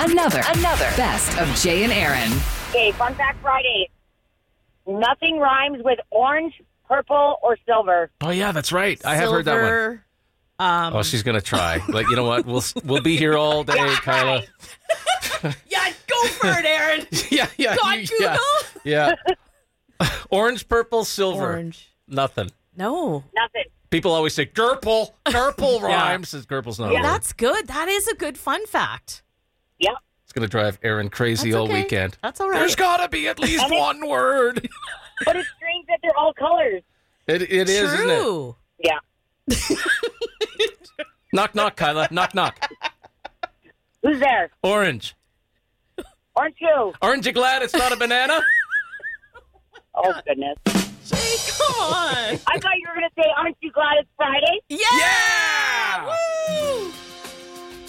Another Best of Jay and Aaron. Okay, Fun Fact Friday. Nothing rhymes with orange, purple, or silver. Oh, yeah, that's right. I have heard that one. She's going to try. Like, you know what? We'll be here all day, Kyla. Yeah, go for it, Aaron. Yeah. God, Google. Yeah. Orange, purple, silver. Orange. Nothing. No. Nothing. People always say Gerple. Gerple rhymes. Gerple's not a word. That's good. That is a good fun fact. Yep. It's going to drive Aaron crazy That's all okay. weekend. That's all right. There's got to be at least one word. But it's strange that they're all colors. It is, isn't it? True. Yeah. Knock, knock, Kyla. Knock, knock. Who's there? Orange. Aren't you? Aren't you glad it's not a banana? Oh, goodness. Jay, come on. I thought you were going to say, aren't you glad it's Friday? Yeah! Woo!